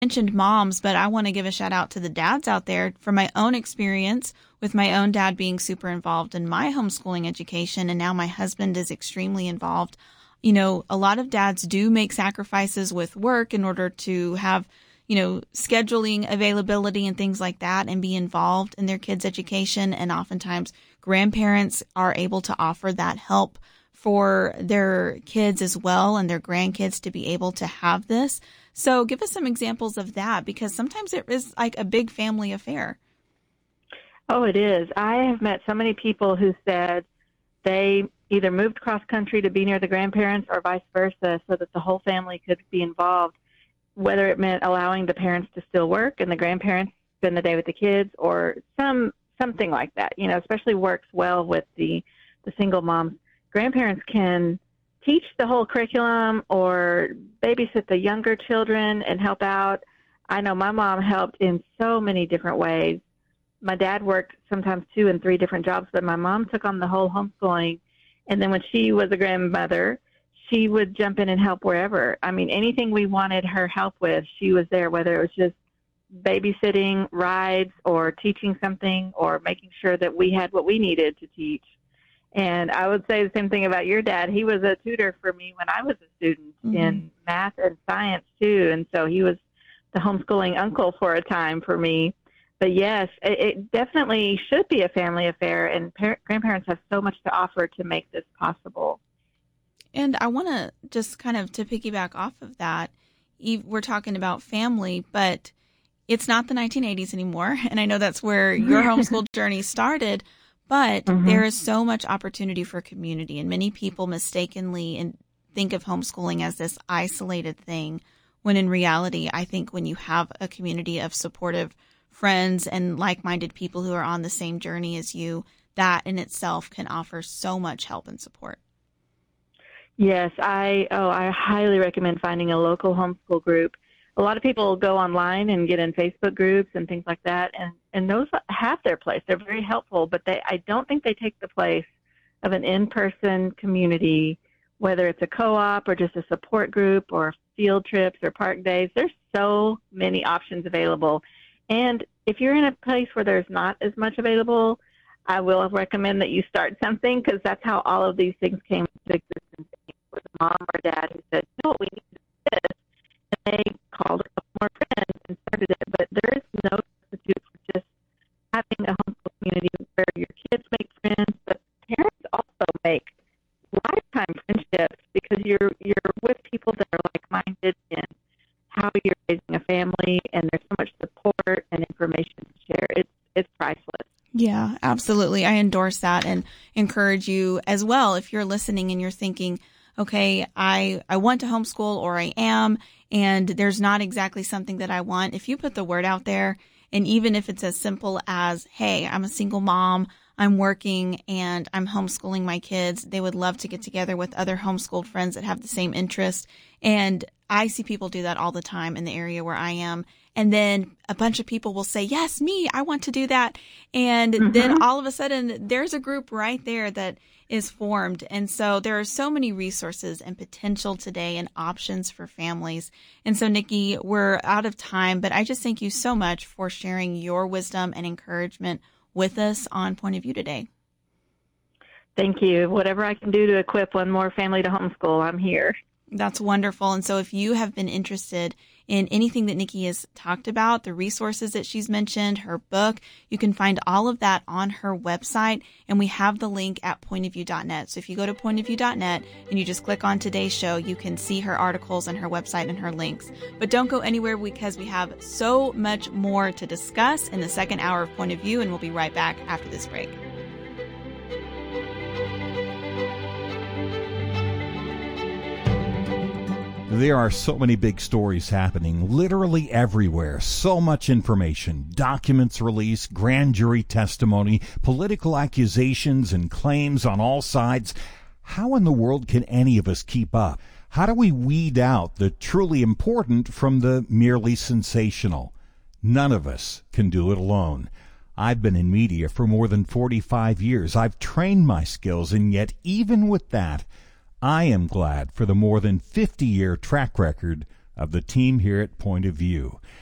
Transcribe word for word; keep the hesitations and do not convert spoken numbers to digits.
mentioned moms, but I want to give a shout out to the dads out there. From my own experience with my own dad being super involved in my homeschooling education, and now my husband is extremely involved. You know, a lot of dads do make sacrifices with work in order to have, you know, scheduling availability and things like that and be involved in their kids' education. And oftentimes grandparents are able to offer that help for their kids as well and their grandkids to be able to have this. So give us some examples of that, because sometimes it is like a big family affair. Oh, it is. I have met so many people who said they either moved cross country to be near the grandparents or vice versa so that the whole family could be involved, whether it meant allowing the parents to still work and the grandparents spend the day with the kids or some something like that. You know, especially works well with the, the single moms. Grandparents can teach the whole curriculum or babysit the younger children and help out. I know my mom helped in so many different ways. My dad worked sometimes two and three different jobs, but my mom took on the whole homeschooling. And then when she was a grandmother, she would jump in and help wherever. I mean, anything we wanted her help with, she was there, whether it was just babysitting, rides, or teaching something, or making sure that we had what we needed to teach. And I would say the same thing about your dad. He was a tutor for me when I was a student mm-hmm. in math and science, too. And so he was the homeschooling uncle for a time for me. But yes, it, it definitely should be a family affair, and par- grandparents have so much to offer to make this possible. And I want to just kind of to piggyback off of that, we're talking about family, but it's not the nineteen eighties anymore. And I know that's where your homeschool journey started, but mm-hmm. there is so much opportunity for community. And many people mistakenly and think of homeschooling as this isolated thing, when in reality, I think when you have a community of supportive friends and like-minded people who are on the same journey as you, that in itself can offer so much help and support. Yes, I oh I highly recommend finding a local homeschool group. A lot of people go online and get in Facebook groups and things like that, and, and those have their place. They're very helpful, but they I don't think they take the place of an in-person community, whether it's a co-op or just a support group or field trips or park days. There's so many options available. And if you're in a place where there's not as much available, I will recommend that you start something, because that's how all of these things came to existence. With a mom or dad who said, you know what, we need to do this. And they called a couple more friends and started it. But there is no substitute for just having a homeschool community where your kids make friends, but parents also make lifetime friendships, because you're you're with people that are like-minded in how you're raising a family, and there's so much support and information to share. It's it's priceless. Yeah, absolutely. I endorse that and encourage you as well. If you're listening and you're thinking, okay, I, I want to homeschool, or I am, and there's not exactly something that I want. If you put the word out there, and even if it's as simple as, hey, I'm a single mom, I'm working, and I'm homeschooling my kids, they would love to get together with other homeschooled friends that have the same interest. And I see people do that all the time in the area where I am. And then a bunch of people will say, yes, me, I want to do that. And mm-hmm. then all of a sudden there's a group right there that is formed. And so there are so many resources and potential today and options for families. And so, Nikki, we're out of time, but I just thank you so much for sharing your wisdom and encouragement with us on Point of View today. Thank you. Whatever I can do to equip one more family to homeschool, I'm here. That's wonderful. And so if you have been interested in anything that Nikki has talked about, the resources that she's mentioned, her book, you can find all of that on her website. And we have the link at point of view dot net. So if you go to point of view dot net and you just click on today's show, you can see her articles and her website and her links. But don't go anywhere, because we have so much more to discuss in the second hour of Point of View. And we'll be right back after this break. There are so many big stories happening literally everywhere. So much information, documents released, grand jury testimony, political accusations and claims on all sides. How in the world can any of us keep up? How do we weed out the truly important from the merely sensational? None of us can do it alone. I've been in media for more than forty-five years. I've trained my skills, and yet even with that, I am glad for the more than fifty-year track record of the team here at Point of View.